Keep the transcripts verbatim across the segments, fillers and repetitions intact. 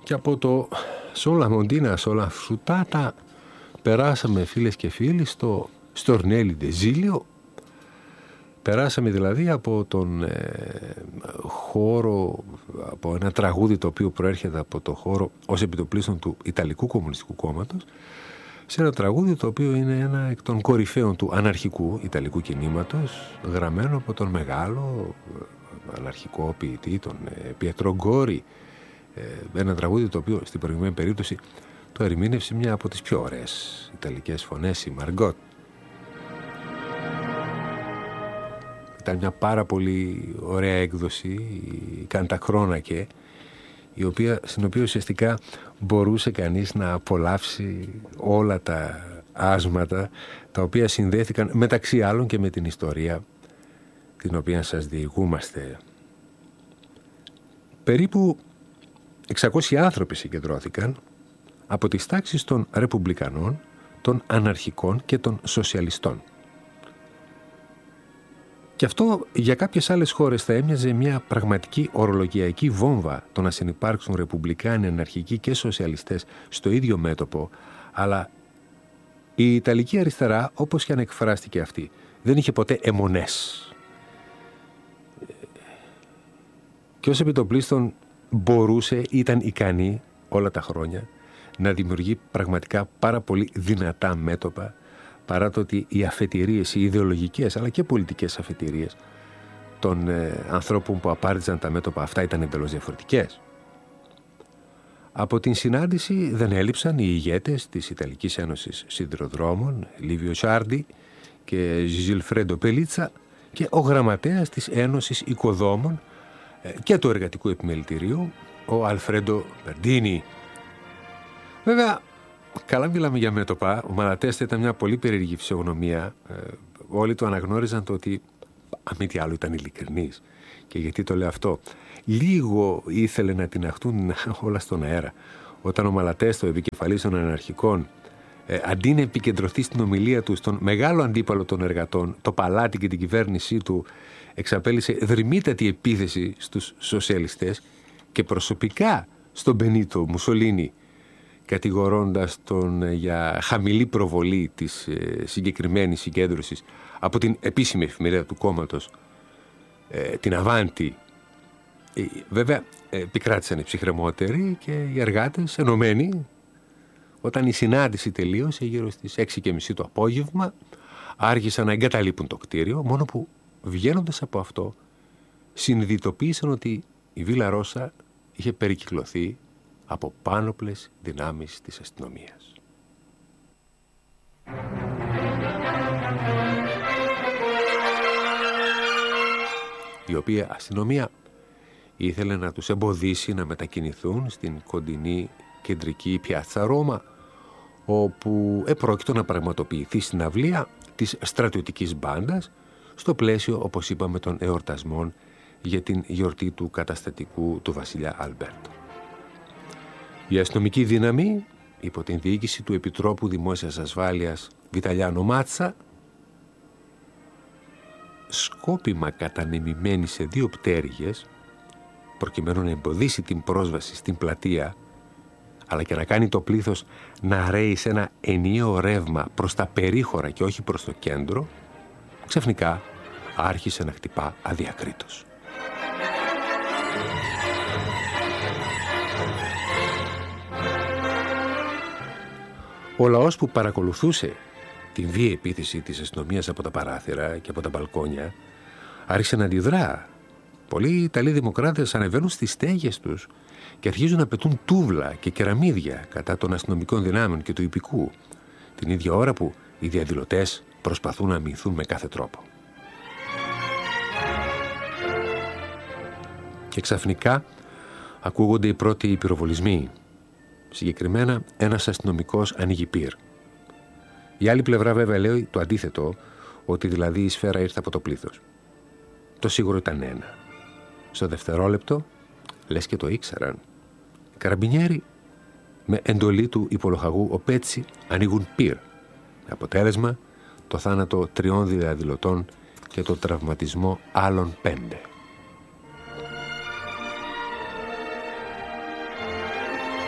Και από το Sola Mondina, Sola Frutata περάσαμε, φίλες και φίλοι, στο Stornelli de Zilio. Περάσαμε δηλαδή από τον ε, χώρο, από ένα τραγούδι το οποίο προέρχεται από το χώρο ως επιτοπλίστων του Ιταλικού Κομμουνιστικού Κόμματος, σε ένα τραγούδι το οποίο είναι ένα εκ των κορυφαίων του αναρχικού Ιταλικού κινήματος, γραμμένο από τον μεγάλο αναρχικό ποιητή, τον ε, Πιέτρο Γκόρι. Ε, ένα τραγούδι το οποίο στην προηγούμενη περίπτωση το ερμήνευσε μια από τις πιο ωραίες ιταλικές φωνές, η Μαργκότ. Ήταν μια πάρα πολύ ωραία έκδοση, η Καντακρόνακε, η οποία, στην οποία ουσιαστικά μπορούσε κανείς να απολαύσει όλα τα άσματα τα οποία συνδέθηκαν μεταξύ άλλων και με την ιστορία την οποία σας διηγούμαστε. Περίπου εξακόσιοι άνθρωποι συγκεντρώθηκαν από τις τάξεις των Ρεπουμπλικανών, των Αναρχικών και των Σοσιαλιστών. Και αυτό για κάποιες άλλες χώρες θα έμοιαζε μια πραγματική ορολογιακή βόμβα το να συνυπάρξουν Ρεπουμπλικάνοι, Αναρχικοί και Σοσιαλιστές στο ίδιο μέτωπο, αλλά η Ιταλική αριστερά, όπως και αν εκφράστηκε αυτή, δεν είχε ποτέ αιμονές. Και ως επιτοπλίστων μπορούσε, ήταν ικανή όλα τα χρόνια να δημιουργεί πραγματικά πάρα πολύ δυνατά μέτωπα, παρά το ότι οι αφετηρίες, οι ιδεολογικές αλλά και πολιτικές αφετηρίες των ε, ανθρώπων που απάρτιζαν τα μέτωπα αυτά ήταν εντελώς διαφορετικές. Από την συνάντηση δεν έλειψαν οι ηγέτες της Ιταλικής Ένωσης Σιδηροδρόμων, Λίβιο Τσάρντι και Ζιλφρέντο Πελίτσα, και ο γραμματέας της Ένωσης Οικοδόμων ε, και του Εργατικού Επιμελητηρίου, ο Αλφρέντο Περντίνι. Βέβαια, καλά μιλάμε για μέτωπα. Ο Μαλατέστα ήταν μια πολύ περίεργη φυσιογνωμία. Ε, όλοι το αναγνώριζαν το ότι, αν μη τι άλλο, ήταν ειλικρινής. Και γιατί το λέω αυτό? Λίγο ήθελε να τιναχτούν όλα στον αέρα. Όταν ο Μαλατέστα, ο επικεφαλής των Αναρχικών, ε, αντί να επικεντρωθεί στην ομιλία του στον μεγάλο αντίπαλο των εργατών, το παλάτι και την κυβέρνησή του, εξαπέλυσε δρυμύτατη επίθεση στους σοσιαλιστές και προσωπικά στον Μπενίτο Μουσολίνι, κατηγορώντας τον για χαμηλή προβολή της ε, συγκεκριμένης συγκέντρωσης από την επίσημη εφημερίδα του κόμματος, ε, την Αβάντι. Ε, βέβαια, ε, επικράτησαν οι ψυχρεμότεροι και οι εργάτες ενωμένοι. Όταν η συνάντηση τελείωσε γύρω στις έξι και μισή το απόγευμα, άρχισαν να εγκαταλείπουν το κτίριο, μόνο που βγαίνοντας από αυτό συνειδητοποίησαν ότι η Βίλα Ρώσα είχε περικυκλωθεί από πάνωπλες δυνάμεις της αστυνομίας. Η οποία αστυνομία ήθελε να τους εμποδίσει να μετακινηθούν στην κοντινή κεντρική πιάτσα Ρώμα, όπου επρόκειτο να πραγματοποιηθεί συναυλία της στρατιωτικής μπάντας στο πλαίσιο, όπως είπαμε, των εορτασμών για την γιορτή του καταστατικού του βασιλιά Αλμπέρτο. Η αστυνομική δύναμη, υπό την διοίκηση του Επιτρόπου Δημόσιας Ασφάλειας Βιταλιάνο Μάτσα, σκόπιμα κατανεμημένη σε δύο πτέρυγες, προκειμένου να εμποδίσει την πρόσβαση στην πλατεία, αλλά και να κάνει το πλήθος να ρέει σε ένα ενιαίο ρεύμα προς τα περίχωρα και όχι προς το κέντρο, ξαφνικά άρχισε να χτυπά αδιακρίτως. Ο λαός που παρακολουθούσε την βίαιη επίθεση της αστυνομίας από τα παράθυρα και από τα μπαλκόνια άρχισε να αντιδρά. Πολλοί Ιταλοί δημοκράτες ανεβαίνουν στις στέγες τους και αρχίζουν να πετούν τούβλα και κεραμίδια κατά των αστυνομικών δυνάμεων και του ιππικού, την ίδια ώρα που οι διαδηλωτές προσπαθούν να αμυνθούν με κάθε τρόπο. Και ξαφνικά ακούγονται οι πρώτοι πυροβολισμοί. Συγκεκριμένα, ένας αστυνομικός ανοίγει πυρ. Η άλλη πλευρά βέβαια λέει το αντίθετο, ότι δηλαδή η σφαίρα ήρθε από το πλήθος. Το σίγουρο ήταν ένα. Στο δευτερόλεπτο, λες και το ήξεραν, οι καραμπινιέροι με εντολή του υπολοχαγού ο Πέτσι ανοίγουν πυρ. Με αποτέλεσμα το θάνατο τριών διαδηλωτών και το τραυματισμό άλλων πέντε.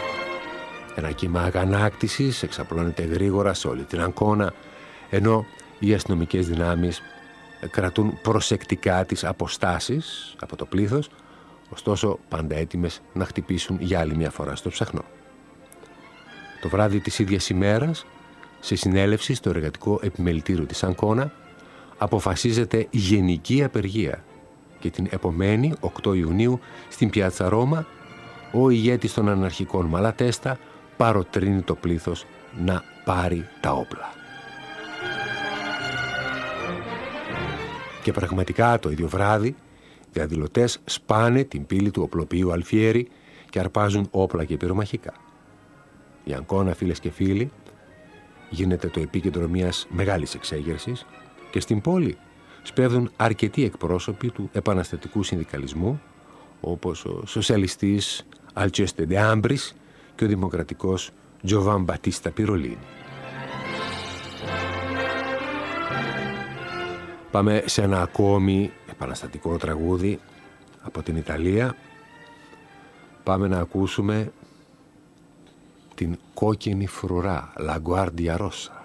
Ένα κύμα αγανάκτησης εξαπλώνεται γρήγορα σε όλη την Αγκώνα, ενώ οι αστυνομικές δυνάμεις κρατούν προσεκτικά τις αποστάσεις από το πλήθος, ωστόσο πάντα έτοιμες να χτυπήσουν για άλλη μια φορά στο ψαχνό. Το βράδυ της ίδιας ημέρας, σε συνέλευση στο εργατικό επιμελητήριο της Αγκώνα, αποφασίζεται γενική απεργία και την επομένη, οκτώ Ιουνίου, στην Πιάτσα Ρώμα, ο ηγέτης των αναρχικών Μαλατέστα παροτρύνει το πλήθος να πάρει τα όπλα. Και πραγματικά το ίδιο βράδυ, διαδηλωτές σπάνε την πύλη του οπλοποιείου Αλφιέρη και αρπάζουν όπλα και πυρομαχικά. Η Αγκώνα, φίλες και φίλοι, γίνεται το επίκεντρο μιας μεγάλης εξέγερσης και στην πόλη σπέβδουν αρκετοί εκπρόσωποι του επαναστατικού συνδικαλισμού, όπως ο σοσιαλιστής Αλτσέστε ντε Άμπρης και ο δημοκρατικός Τζοβάν Μπατίστα Πυρολίνη. Πάμε σε ένα ακόμη επαναστατικό τραγούδι από την Ιταλία. Πάμε να ακούσουμε την κόκκινη φρουρά, La Guardia Rossa.